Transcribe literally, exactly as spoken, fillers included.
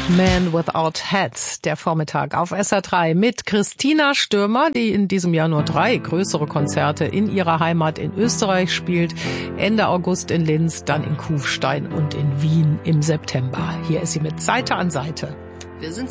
Man Without Hats, der Vormittag auf S R drei mit Christina Stürmer, die in diesem Jahr nur drei größere Konzerte in ihrer Heimat in Österreich spielt. Ende August in Linz, dann in Kufstein und in Wien im September. Hier ist sie mit Seite an Seite. Wir sind